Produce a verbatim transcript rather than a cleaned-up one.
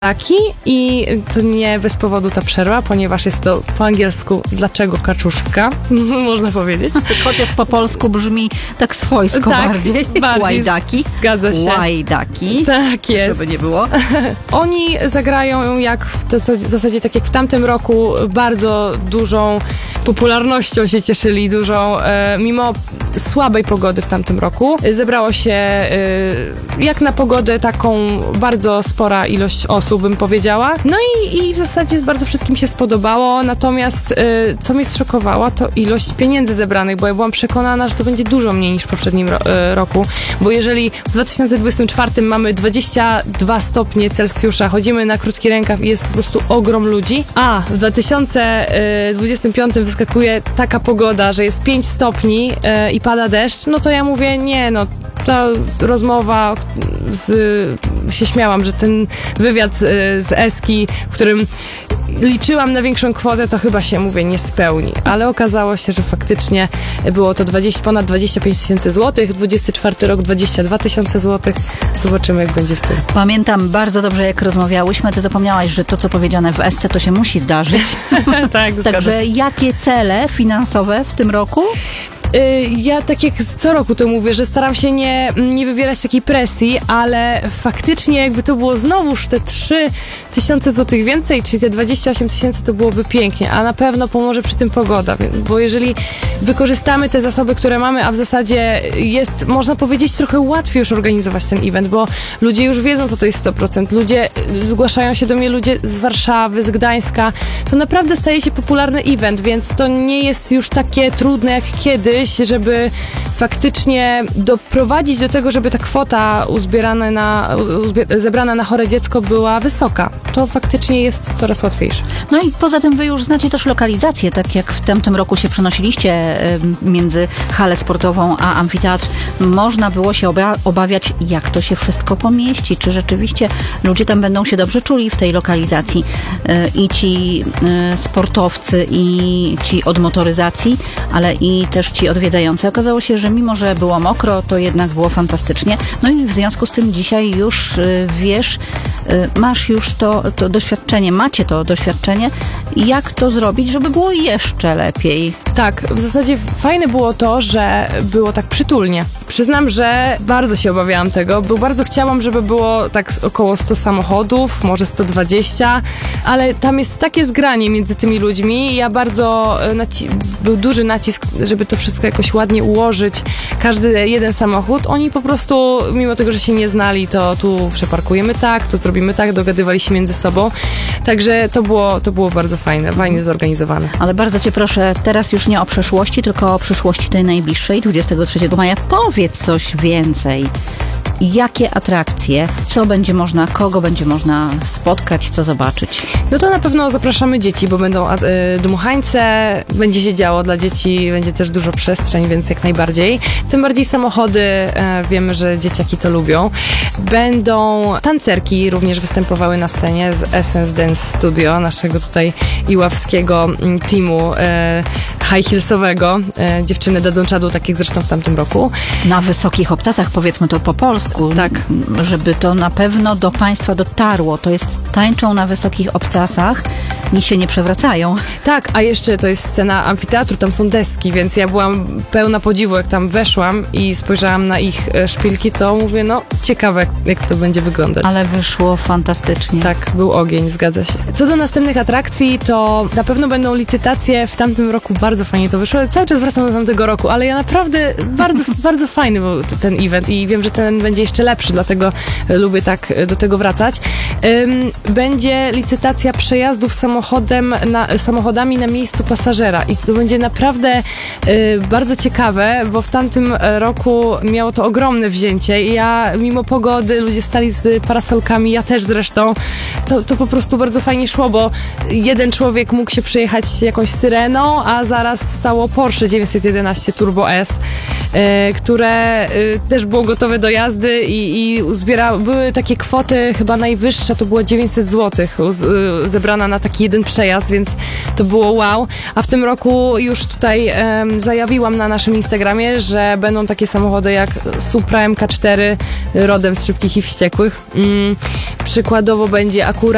Taki i to nie bez powodu ta przerwa, ponieważ jest to po angielsku dlaczego kaczuszka, można powiedzieć. Chociaż po polsku brzmi tak swojsko tak, bardziej. bardziej. Łajdaki. Zgadza się. Łajdaki. Tak jest. Żeby nie było. Oni zagrają jak w zasadzie, w zasadzie tak jak w tamtym roku, bardzo dużą popularnością się cieszyli, dużą, e, mimo słabej pogody w tamtym roku. Zebrało się e, jak na pogodę taką bardzo spora ilość osób, bym powiedziała. No i, i w zasadzie bardzo wszystkim się spodobało, natomiast y, co mnie zszokowało, to ilość pieniędzy zebranych, bo ja byłam przekonana, że to będzie dużo mniej niż w poprzednim ro, y, roku, bo jeżeli w dwa tysiące dwudziestym czwartym mamy dwadzieścia dwa stopnie Celsjusza, chodzimy na krótki rękaw i jest po prostu ogrom ludzi, a w dwa tysiące dwudziestym piątym wyskakuje taka pogoda, że jest pięć stopni y, i pada deszcz, no to ja mówię, nie no, ta rozmowa z, się śmiałam, że ten wywiad z Eski, w którym liczyłam na większą kwotę, to chyba się, mówię, nie spełni. Ale okazało się, że faktycznie było to dwadzieścia, ponad dwadzieścia pięć tysięcy złotych, dwudziesty czwarty rok dwadzieścia dwa tysiące złotych. Zobaczymy, jak będzie w tym. Pamiętam bardzo dobrze, jak rozmawiałyśmy, ty zapomniałaś, że to, co powiedziane w Esce, to się musi zdarzyć. Tak, Także jakie cele finansowe w tym roku? Ja tak jak co roku to mówię, że staram się nie, nie wywierać takiej presji, ale faktycznie jakby to było znowuż te trzy tysiące złotych więcej, czyli te dwadzieścia osiem tysięcy, to byłoby pięknie, a na pewno pomoże przy tym pogoda, bo jeżeli wykorzystamy te zasoby, które mamy, a w zasadzie jest, można powiedzieć, trochę łatwiej już organizować ten event, bo ludzie już wiedzą, co to jest sto procent. Ludzie, zgłaszają się do mnie ludzie z Warszawy, z Gdańska. To naprawdę staje się popularny event, więc to nie jest już takie trudne jak kiedyś, żeby faktycznie doprowadzić do tego, żeby ta kwota uzbierana na, uzbier- zebrana na chore dziecko była wysoka. To faktycznie jest coraz łatwiejsze. No i poza tym wy już znacie też lokalizację, tak jak w tamtym roku się przenosiliście między halę sportową a amfiteatr. Można było się oba- obawiać, jak to się wszystko pomieści, czy rzeczywiście ludzie tam będą się dobrze czuli w tej lokalizacji. I ci sportowcy, i ci od motoryzacji, ale i też ci odwiedzający. Okazało się, że mimo, że było mokro, to jednak było fantastycznie. No i w związku z tym dzisiaj już y, wiesz, y, masz już to, to doświadczenie, macie to doświadczenie, jak to zrobić, żeby było jeszcze lepiej. Tak, w zasadzie fajne było to, że było tak przytulnie. Przyznam, że bardzo się obawiałam tego, bo bardzo chciałam, żeby było tak około sto samochodów, może sto dwadzieścia, ale tam jest takie zgranie między tymi ludźmi. Ja bardzo, naci- był duży nacisk, żeby to wszystko jakoś ładnie ułożyć, każdy jeden samochód. Oni po prostu, mimo tego, że się nie znali, to tu przeparkujemy tak, to zrobimy tak, dogadywali się między sobą. Także to było, to było bardzo fajne, fajnie zorganizowane. Ale bardzo cię proszę, teraz już nie o przeszłości, tylko o przyszłości tej najbliższej, dwudziestego trzeciego maja. Powiedz coś więcej. Jakie atrakcje, co będzie można, kogo będzie można spotkać, co zobaczyć? No to na pewno zapraszamy dzieci, bo będą y, dmuchańce, będzie się działo dla dzieci, będzie też dużo przestrzeń, więc jak najbardziej. Tym bardziej samochody, y, wiemy, że dzieciaki to lubią. Będą tancerki również występowały na scenie z Essence Dance Studio, naszego tutaj iławskiego teamu y, high heelsowego. Y, dziewczyny dadzą czadu, tak jak zresztą w tamtym roku. Na wysokich obcasach, powiedzmy to po polsku. Tak. Żeby to na pewno do Państwa dotarło. To jest tańczą na wysokich obcasach i się nie przewracają. Tak, a jeszcze to jest scena amfiteatru, tam są deski, więc ja byłam pełna podziwu, jak tam weszłam i spojrzałam na ich szpilki, to mówię, no ciekawe, jak to będzie wyglądać. Ale wyszło fantastycznie. Tak, był ogień, zgadza się. Co do następnych atrakcji, to na pewno będą licytacje. W tamtym roku bardzo fajnie to wyszło. Cały czas wracam do tamtego roku, ale ja naprawdę bardzo, bardzo fajny był ten event i wiem, że ten będzie jeszcze lepszy, dlatego lubię tak do tego wracać. Będzie licytacja przejazdów samochodem na, samochodami na miejscu pasażera i to będzie naprawdę bardzo ciekawe, bo w tamtym roku miało to ogromne wzięcie i ja mimo pogody, ludzie stali z parasolkami, ja też zresztą, to, to po prostu bardzo fajnie szło, bo jeden człowiek mógł się przejechać jakąś syreną, a zaraz stało Porsche dziewięćset jedenaście Turbo S, które też było gotowe do jazdy i, i uzbiera, były takie kwoty, chyba najwyższa to było dziewięćset złotych zebrana na taki jeden przejazd, więc to było wow. A w tym roku już tutaj um, zajawiłam na naszym Instagramie, że będą takie samochody jak Supra M K cztery rodem z Szybkich i Wściekłych. Mm, przykładowo będzie akurat